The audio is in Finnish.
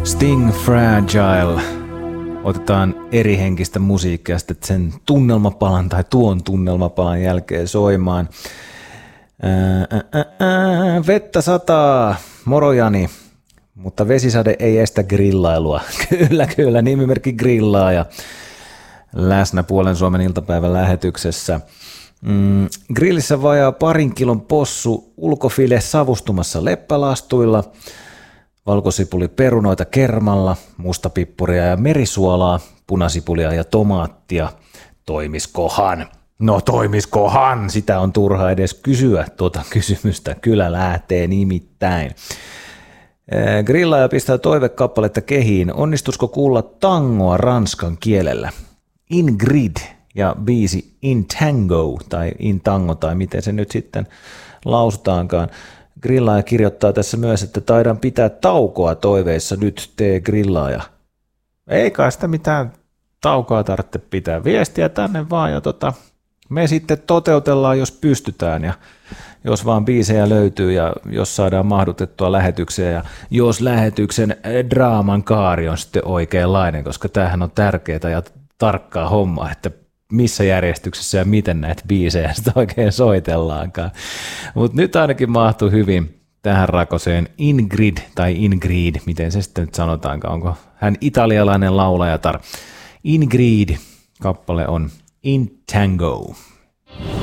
Sting Fragile. Otetaan eri henkistä musiikkia sitten sen tunnelmapalan tai tuon tunnelmapalan jälkeen soimaan. Vettä sataa, moro Jani, mutta vesisade ei estä grillailua. Kyllä, nimimerkki grillaaja. Läsnä Puolen Suomen iltapäivän lähetyksessä. Grillissä vajaa 2 kilon possu, ulkofile savustumassa leppälastuilla, valkosipuli perunoita kermalla, mustapippuria ja merisuolaa, punasipulia ja tomaattia. Toimiskohan? No toimiskohan, sitä on turha edes kysyä tuota kysymystä, kyllä lähtee nimittäin. Grillaaja pistää toivekappaletta kehiin, onnistuisiko kuulla tangoa ranskan kielellä? Ingrid ja biisi In Tango tai In Tango tai miten se nyt sitten lausutaankaan. Grillaaja kirjoittaa tässä myös, että taidan pitää taukoa toiveissa, nyt tee grillaaja. Ei kai sitä mitään taukoa tarvitse pitää, viestiä tänne vaan ja me sitten toteutellaan, jos pystytään ja jos vaan biisejä löytyy ja jos saadaan mahdutettua lähetyksiä ja jos lähetyksen draaman kaari on sitten oikeanlainen, koska tämähän on tärkeää ja tarkkaa hommaa, että missä järjestyksessä ja miten näitä biisejä sitten oikein soitellaankaan. Mutta nyt ainakin mahtui hyvin tähän rakoseen Ingrid tai Ingrid, miten se sitten nyt sanotaankaan, onko hän italialainen laulajatar. Ingrid kappale on In Tango.